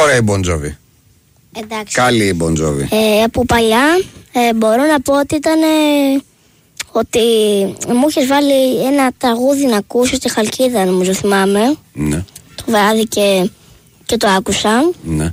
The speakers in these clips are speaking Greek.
Ωραία η Bon Jovi. Εντάξει. Καλή η Bon Jovi. Από παλιά μπορώ να πω ότι ήταν ότι μου είχες βάλει ένα τραγούδι να ακούσω στη Χαλκίδα, νομίζω, θυμάμαι. Ναι. Το βράδυ και το άκουσα. Ναι.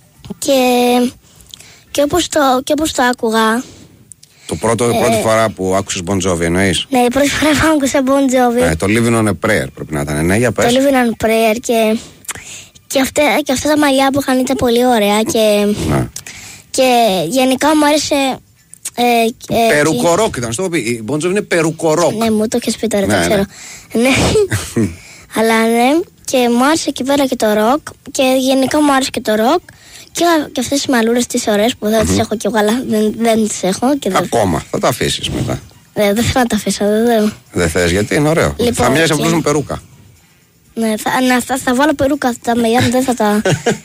Και όπως το άκουγα. Πρώτη φορά που άκουσες Bon Jovi εννοείς? Ναι, η πρώτη φορά που άκουσα Bon Jovi. Το Living on a Prayer πρέπει να ήταν, ναι, για πες. Το Living on a Prayer και αυτά τα μαλλιά που είχαν ήταν πολύ ωραία και γενικά μου άρεσε. Περουκορόκ ήταν, στο πω πει. Η Bon Jovi είναι περουκορόκ. Ναι, μου το έχεις πει τώρα, δεν Ναι, ξέρω. Ναι. Αλλά ναι, και μου άρεσε εκεί πέρα και το ροκ και γενικά μου άρεσε και το ροκ και αυτές τις μαλλούρες τις ωραίες που δεν τις έχω κι εγώ, αλλά δεν τις έχω. Ακόμα, θα τα αφήσεις μετά. Δεν θέλω να τα αφήσω, δεν θες, γιατί είναι ωραίο. Λοιπόν, θα μοιάζει απλώς με περούκα. Ναι, θα βάλω περούκα τα μαλλιά μου, δεν θα τα.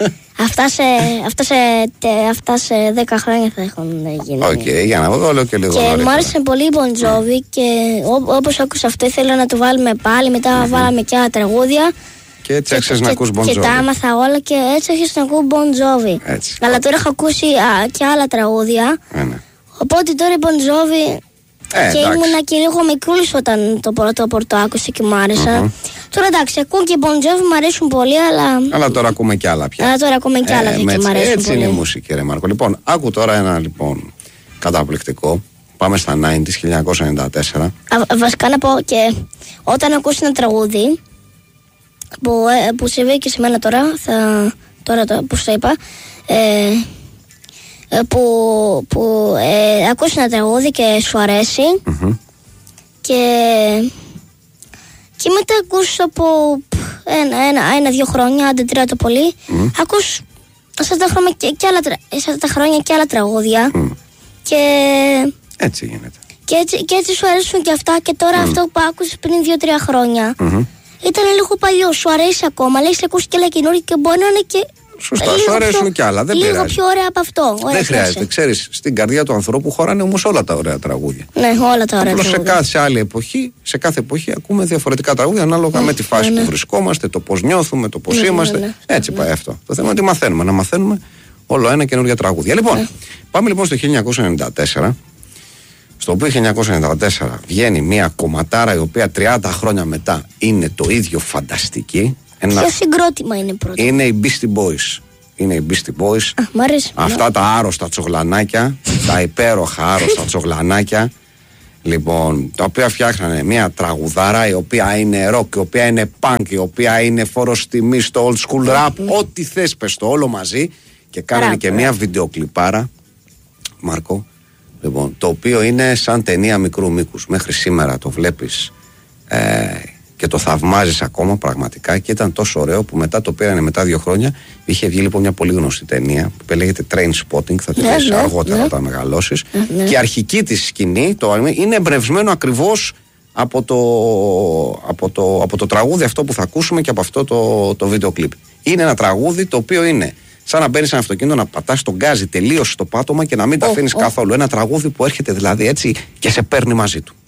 Αυτά σε 10 χρόνια θα έχουν γίνει. Οκ, για να δω, λέω και λίγο. Και μου άρεσε πολύ η Bon Jovi και όπως άκουσα αυτό ήθελα να το βάλουμε πάλι. Μετά βάλαμε και άλλα τραγούδια. Και έτσι άρχισες να ακούς Bon Jovi. Και τα άμαθα όλα και έτσι άρχισα να ακούω Bon Jovi. Έτσι. Αλλά τώρα έχω ακούσει και άλλα τραγούδια. Ναι. Οπότε τώρα η Bon Jovi. Και ήμουνα και λίγο μικρούλης όταν το πρώτο άκουσα και μου άρεσε. Τώρα εντάξει, ακούω και Bon Jovi, μου αρέσουν πολύ, αλλά τώρα ακούμε και άλλα πια. Και μου αρέσουν έτσι πολύ. είναι η μουσική, ρε Μάρκο. Λοιπόν, άκου τώρα ένα καταπληκτικό. Πάμε στα 90's, 1994. Βασικά να πω και όταν ακούσει ένα τραγούδι που συμβεί και σε μένα τώρα, που σου είπα, που ακούσει ένα τραγούδι και σου αρέσει και μετά ακούς από ένα-δύο χρόνια, άντε 3 το πολύ, ακούς σε αυτά τα χρόνια και άλλα τραγούδια και έτσι γίνεται. Και έτσι σου αρέσουν και αυτά και τώρα αυτό που άκουσες πριν 2-3 χρόνια ήταν λίγο παλιό, σου αρέσει ακόμα, λέει ακούσει και άλλα καινούργια και μπορεί να είναι και σωστά, σου αρέσουν κι άλλα. Δεν λίγο πειράζει. πιο ωραία από αυτό. Δεν χρειάζεται. Ξέρεις, στην καρδιά του ανθρώπου χωράνε όμως όλα τα ωραία τραγούδια. Ναι, όλα τα ωραία τραγούδια. Σε άλλη εποχή, σε κάθε εποχή ακούμε διαφορετικά τραγούδια ανάλογα με τη φάση που βρισκόμαστε, το πώς νιώθουμε, το πώς είμαστε. Έτσι πάει αυτό. Το θέμα είναι ότι μαθαίνουμε. Να μαθαίνουμε όλο ένα καινούργια τραγούδια. Λοιπόν, πάμε λοιπόν στο 1994. Στο οποίο 1994 βγαίνει μια κομματάρα η οποία 30 χρόνια μετά είναι το ίδιο φανταστική. Ποιο συγκρότημα είναι πρώτο? Είναι οι Beastie Boys. Είναι οι Beastie Boys. Μ' αρέσει. Αυτά τα άρρωστα τσογλανάκια, τα υπέροχα άρρωστα τσογλανάκια. Λοιπόν, τα οποία φτιάχνανε μια τραγουδάρα η οποία είναι rock, η οποία είναι punk, η οποία είναι φόρος τιμή στο old school rap. Ό,τι θες πες το όλο μαζί. Και κάνανε και μια βιντεοκλιπάρα, Μάρκο. Λοιπόν, το οποίο είναι σαν ταινία μικρού μήκους. Μέχρι σήμερα το βλέπεις και το θαυμάζεις ακόμα πραγματικά και ήταν τόσο ωραίο που μετά το πήρανε μετά 2 χρόνια. Είχε βγει λοιπόν μια πολύ γνωστή ταινία που λέγεται Trainspotting, θα τη δεις αργότερα όταν μεγαλώσεις. Και η αρχική της σκηνή είναι εμπνευσμένο ακριβώς από το τραγούδι αυτό που θα ακούσουμε και από αυτό το βίντεο κλιπ. Είναι ένα τραγούδι το οποίο είναι σαν να μπαίνεις ένα αυτοκίνητο, να πατάς τον γκάζι τελείως στο πάτωμα και να μην τα αφήνεις καθόλου. Ένα τραγούδι που έρχεται δηλαδή έτσι και σε παίρνει μαζί του.